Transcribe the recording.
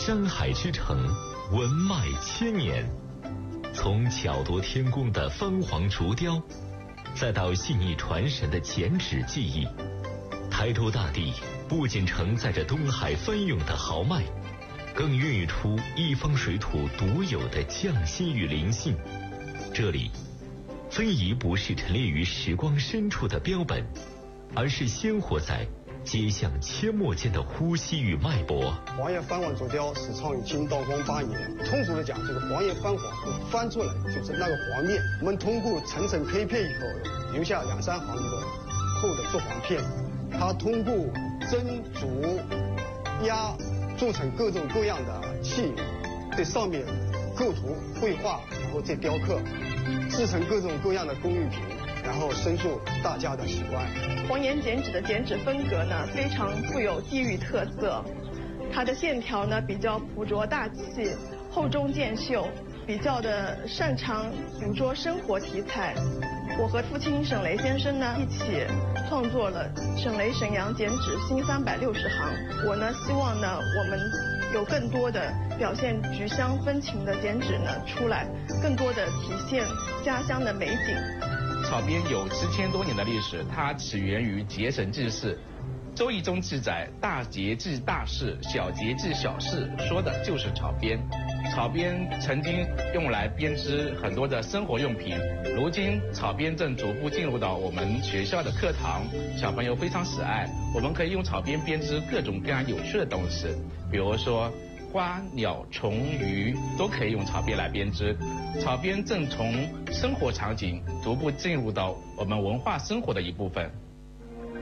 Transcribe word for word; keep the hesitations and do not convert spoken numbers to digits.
山海之城，文脉千年。从巧夺天工的翻黄竹雕，再到细腻传神的剪纸技艺，台州大地不仅承载着东海翻涌的豪迈，更孕育出一方水土独有的匠心与灵性。这里，非遗不是陈列于时光深处的标本，而是鲜活在街巷阡陌间的呼吸与脉搏。 黄叶翻黄竹雕始创于清道光八年，通俗的讲，这个黄叶翻黄，翻出来就是那个黄面。我们通过层层黑片以后，留下两三行的厚的做黄片，它通过蒸、煮、压做成各种各样的器，在上面构图绘画，然后再雕刻，制成各种各样的工艺品，然后深受大家的喜欢。 黄岩剪纸的剪纸风格呢，非常富有地域特色，它的线条呢比较朴拙大气，厚重见秀，比较的擅长捕捉生活题材。我和父亲沈雷先生呢一起创作了沈雷沈阳剪纸新三百六十行。我呢希望呢我们有更多的表现菊香风情的剪纸呢出来，更多的体现家乡的美景。 草编有七千多年的历史，它起源于结绳记事。周易中记载，大节记大事，小节记小事，说的就是草编。草编曾经用来编织很多的生活用品，如今草编正逐步进入到我们学校的课堂，小朋友非常喜爱。我们可以用草编编织各种各样有趣的东西，比如说花鸟虫鱼都可以用草编来编织。草编正从生活场景逐步进入到我们文化生活的一部分。